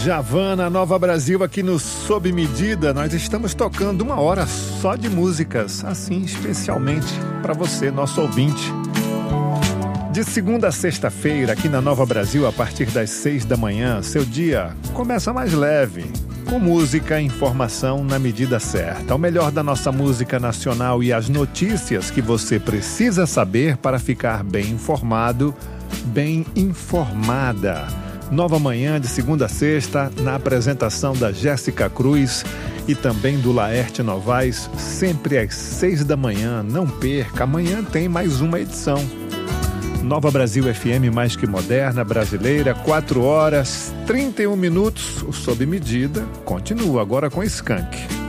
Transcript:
Djavan, Nova Brasil, aqui no Sob Medida. Nós estamos tocando 1 hora só de músicas, assim, especialmente para você, nosso ouvinte. De segunda a sexta-feira, aqui na Nova Brasil, a partir das 6 da manhã, seu dia começa mais leve, com música e informação na medida certa. O melhor da nossa música nacional e as notícias que você precisa saber para ficar bem informado, bem informada. Nova Manhã, de segunda a sexta, na apresentação da Jéssica Cruz e também do Laerte Novaes, sempre às 6 da manhã. Não perca, amanhã tem mais uma edição. Nova Brasil FM, mais que moderna, brasileira, 4 horas, 31 minutos. O Sob Medida continua agora com Skank.